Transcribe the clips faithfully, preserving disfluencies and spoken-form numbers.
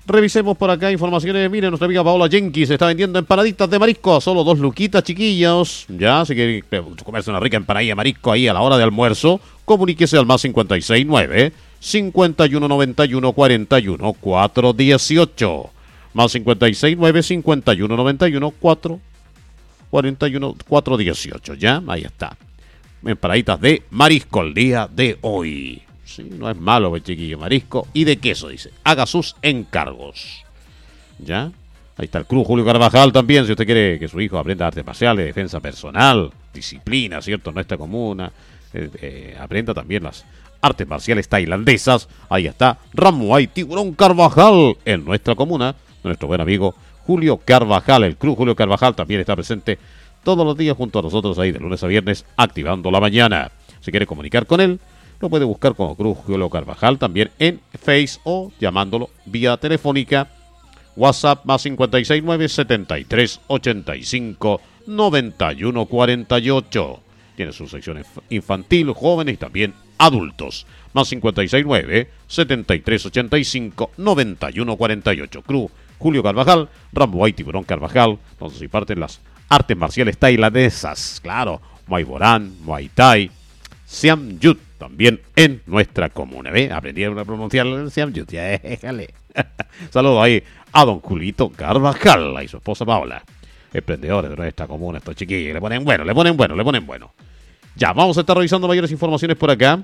Revisemos por acá informaciones. Miren, nuestra amiga Paola Jenkins está vendiendo empanaditas de marisco a solo dos luquitas, chiquillos. Ya, si quieren comerse una rica empanadilla de marisco ahí a la hora de almuerzo, comuníquese al más cincuenta y seis nueve, cincuenta y uno noventa y uno, cuarenta y uno, cuatrocientos dieciocho. Más cincuenta y seis nueve, cincuenta y uno noventa y uno, cuatro, cuarenta y uno, cuatrocientos dieciocho. Ya, ahí está. Empanaditas de marisco el día de hoy. Sí, no es malo, pues, chiquillo, marisco y de queso, dice. Haga sus encargos. ¿Ya? Ahí está el Club Julio Carvajal también, si usted quiere que su hijo aprenda artes marciales, defensa personal, disciplina, ¿cierto? En nuestra comuna. Eh, eh, aprenda también las artes marciales tailandesas. Ahí está Ramuay Tiburón Carvajal en nuestra comuna. Nuestro buen amigo Julio Carvajal. El Club Julio Carvajal también está presente todos los días junto a nosotros ahí de lunes a viernes, activando la mañana. Si quiere comunicar con él, lo puede buscar como Cruz Julio Carvajal también en Face o llamándolo vía telefónica. WhatsApp más cincuenta y seis nueve, setenta y tres ochenta y cinco, noventa y uno cuarenta y ocho. Tiene su sección infantil, jóvenes y también adultos. Más cincuenta y seis nueve, setenta y tres ochenta y cinco, noventa y uno cuarenta y ocho. Cruz Julio Carvajal, Ramuay Tiburón Carvajal, donde se imparten las artes marciales tailandesas. Claro, Muay Boran, Muay Thai, Siam Yut, también en nuestra comuna. ¿Ve? Aprendieron a pronunciar el Siam Yut. Ya, déjale. Saludos ahí a don Julito Carvajal y su esposa Paola. Emprendedores de nuestra comuna, estos chiquillos. Le ponen bueno, le ponen bueno, le ponen bueno. Ya, vamos a estar revisando mayores informaciones por acá.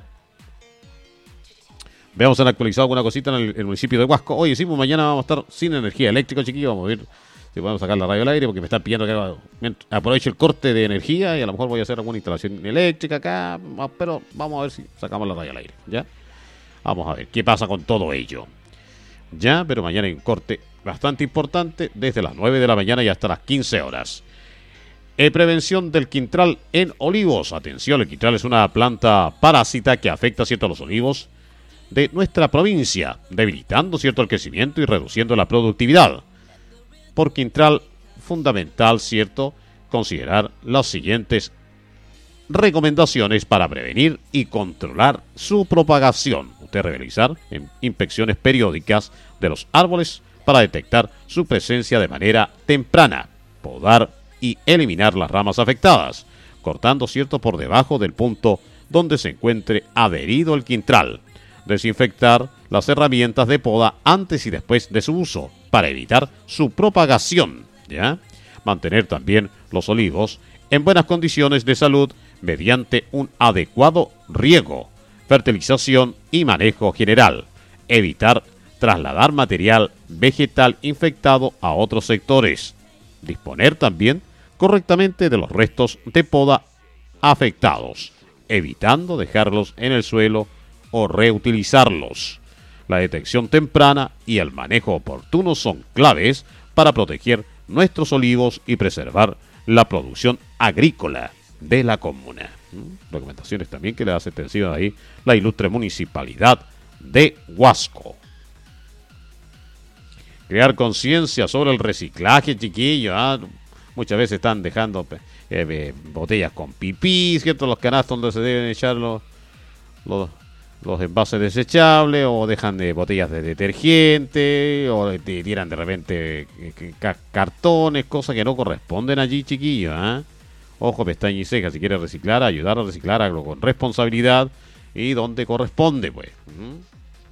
Veamos, han actualizado alguna cosita en el, en el municipio de Huasco. Oye, sí, pues mañana vamos a estar sin energía eléctrica, chiquillos. Vamos a ver si podemos sacar la radio al aire porque me están pidiendo que aproveche el corte de energía y a lo mejor voy a hacer alguna instalación eléctrica acá, pero vamos a ver si sacamos la radio al aire, ¿ya? Vamos a ver qué pasa con todo ello, ¿ya? Pero mañana hay un corte bastante importante desde las nueve de la mañana y hasta las quince horas. Eh, prevención del quintral en olivos. Atención, el quintral es una planta parásita que afecta, ¿cierto?, a los olivos de nuestra provincia, debilitando, ¿cierto?, el crecimiento y reduciendo la productividad. Por quintral, fundamental, ¿cierto?, considerar las siguientes recomendaciones para prevenir y controlar su propagación. Usted realizar inspecciones periódicas de los árboles para detectar su presencia de manera temprana, podar y eliminar las ramas afectadas, cortando, ¿cierto?, por debajo del punto donde se encuentre adherido el quintral. Desinfectar las herramientas de poda antes y después de su uso para evitar su propagación, ¿ya? Mantener también los olivos en buenas condiciones de salud mediante un adecuado riego, fertilización y manejo general. Evitar trasladar material vegetal infectado a otros sectores. Disponer también correctamente de los restos de poda afectados, evitando dejarlos en el suelo o reutilizarlos. La detección temprana y el manejo oportuno son claves para proteger nuestros olivos y preservar la producción agrícola de la comuna. ¿Mm? Recomendaciones también que le hace extensiva ahí la ilustre municipalidad de Huasco. Crear conciencia sobre el reciclaje, chiquillos. ¿ah? Muchas veces están dejando eh, botellas con pipí, ¿cierto? Los canastos donde se deben echar los, los, los envases desechables, o dejan de botellas de detergente, o tiran de repente eh, cartones, cosas que no corresponden allí, chiquillos. ¿ah? Ojo, pestaña y ceja, si quiere reciclar, ayudar a reciclar, algo con responsabilidad y donde corresponde, pues. ¿Mm?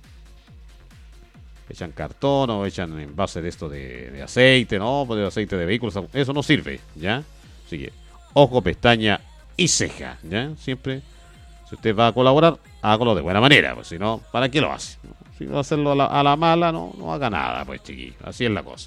Echan cartón o echan envase de esto de, de aceite, ¿no? De aceite de vehículos, eso no sirve, ¿ya? Así que, ojo, pestaña y ceja, ¿ya? Siempre, si usted va a colaborar, hágalo de buena manera, pues si no, ¿para qué lo hace? ¿no? Si va a hacerlo a la, a la mala, no, no haga nada, pues chiquillo, así es la cosa.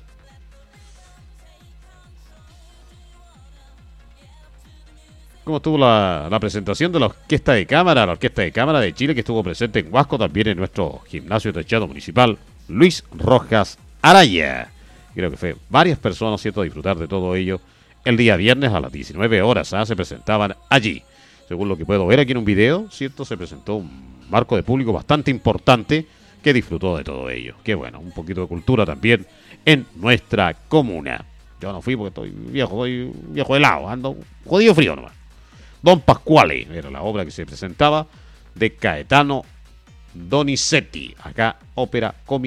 ¿Cómo estuvo la, la presentación de la Orquesta de Cámara? La Orquesta de Cámara de Chile, que estuvo presente en Huasco, también en nuestro gimnasio techado municipal Luis Rojas Araya. Creo que fue varias personas, ¿cierto?, a disfrutar de todo ello. El día viernes a las diecinueve horas ¿ah? se presentaban allí. Según lo que puedo ver aquí en un video, ¿cierto?, se presentó un marco de público bastante importante que disfrutó de todo ello. Qué bueno, un poquito de cultura también en nuestra comuna. Yo no fui porque estoy viejo, estoy viejo helado, ando jodido frío nomás. Don Pasquale era la obra que se presentaba de Caetano Donizetti. Acá, ópera cómica.